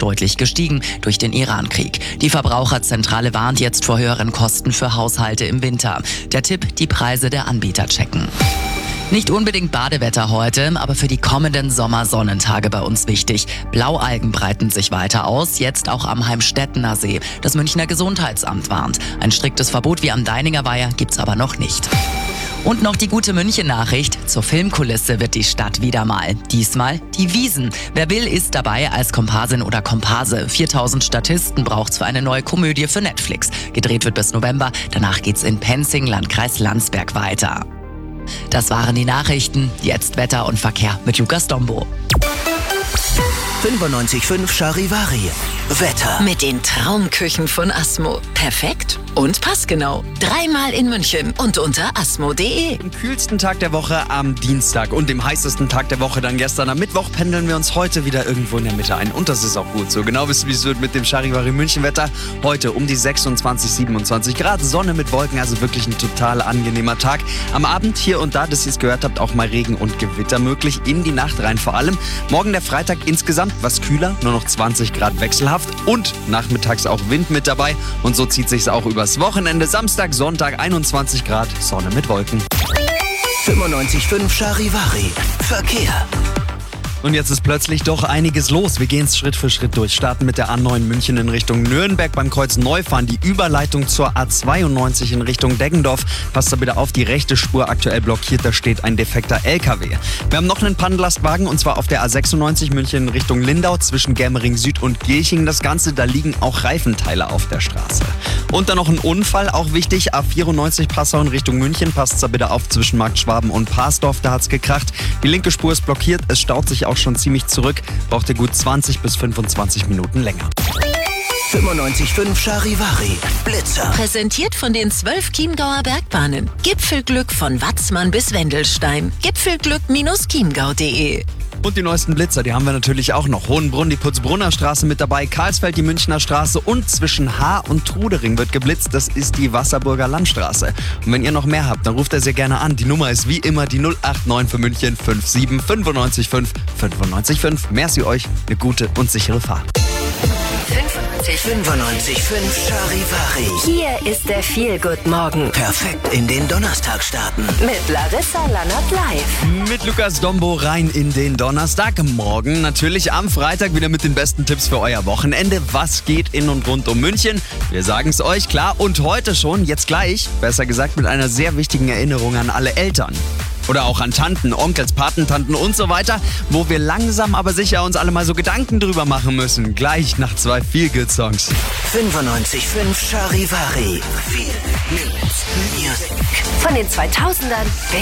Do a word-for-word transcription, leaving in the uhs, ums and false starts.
deutlich gestiegen durch den Iran-Krieg. Die Verbraucherzentrale warnt jetzt vor höheren Kosten für Haushalte im Winter. Der Tipp: die Preise der Anbieter checken. Nicht unbedingt Badewetter heute, aber für die kommenden Sommersonnentage bei uns wichtig. Blaualgen breiten sich weiter aus, jetzt auch am Heimstettener See. Das Münchner Gesundheitsamt warnt. Ein striktes Verbot wie am Deininger Weiher gibt's aber noch nicht. Und noch die gute München-Nachricht: Zur Filmkulisse wird die Stadt wieder mal. Diesmal die Wiesn. Wer will, ist dabei als Komparsin oder Komparse. viertausend Statisten braucht's für eine neue Komödie für Netflix. Gedreht wird bis November, danach geht's in Penzing, Landkreis Landsberg, weiter. Das waren die Nachrichten. Jetzt Wetter und Verkehr mit Lukas Dombo. fünfundneunzig Komma fünf Charivari. Wetter. Mit den Traumküchen von Asmo. Perfekt und passgenau. Dreimal in München und unter asmo punkt de. Am kühlsten Tag der Woche am Dienstag und dem heißesten Tag der Woche dann gestern am Mittwoch pendeln wir uns heute wieder irgendwo in der Mitte ein. Und das ist auch gut so. Genau wisst ihr, wie es wird mit dem Charivari München Wetter. Heute um die sechsundzwanzig, siebenundzwanzig Grad, Sonne mit Wolken, also wirklich ein total angenehmer Tag. Am Abend hier und da, dass ihr es gehört habt, auch mal Regen und Gewitter möglich, in die Nacht rein vor allem. Morgen der Freitag insgesamt was kühler, nur noch zwanzig Grad wechselhaft und nachmittags auch Wind mit dabei. Und so zieht sich's auch übers Wochenende. Samstag, Sonntag einundzwanzig Grad, Sonne mit Wolken. fünfundneunzig Komma fünf Charivari. Verkehr. Und jetzt ist plötzlich doch einiges los. Wir gehen es Schritt für Schritt durch. Starten mit der A neun München in Richtung Nürnberg beim Kreuz Neufahren. Die Überleitung zur A zweiundneunzig in Richtung Deggendorf. Passt da bitte auf, die rechte Spur aktuell blockiert. Da steht ein defekter L K W. Wir haben noch einen Pannenlastwagen und zwar auf der A sechsundneunzig München in Richtung Lindau zwischen Germering Süd und Gilching. Das Ganze, da liegen auch Reifenteile auf der Straße. Und dann noch ein Unfall, auch wichtig. A vierundneunzig Passau in Richtung München. Passt da bitte auf zwischen Markt Schwaben und Parsdorf. Da hat's gekracht. Die linke Spur ist blockiert. Es staut sich auch schon ziemlich zurück, braucht ihr gut zwanzig bis fünfundzwanzig Minuten länger. fünfundneunzig Komma fünf Charivari. Blitzer. Präsentiert von den zwölf Chiemgauer Bergbahnen. Gipfelglück von Watzmann bis Wendelstein. Gipfelglück Bindestrich chiemgau punkt de. Und die neuesten Blitzer, die haben wir natürlich auch noch. Hohenbrunn, die Putzbrunner Straße mit dabei, Karlsfeld, die Münchner Straße und zwischen Haar und Trudering wird geblitzt. Das ist die Wasserburger Landstraße. Und wenn ihr noch mehr habt, dann ruft ihr sehr gerne an. Die Nummer ist wie immer die null acht neun für München fünf sieben fünf neun fünf fünf neun fünf. Merci euch, eine gute und sichere Fahrt. fünfundneunzig Komma fünf Charivari. Hier ist der Feel-Good-Morgen Perfekt in den Donnerstag starten. mit Larissa Lannert live. Mit Lukas Dombo rein in den Donnerstagmorgen. Natürlich am Freitag wieder mit den besten Tipps für euer Wochenende. Was geht in und rund um München? Wir sagen es euch, klar. Und heute schon, jetzt gleich, besser gesagt mit einer sehr wichtigen Erinnerung an alle Eltern. Oder auch an Tanten, Onkels, Patentanten und so weiter, wo wir langsam aber sicher uns alle mal so Gedanken drüber machen müssen. Gleich nach zwei Feel-Good-Songs. fünfundneunzig Komma fünf Charivari. Feel Music. Von den zweitausendern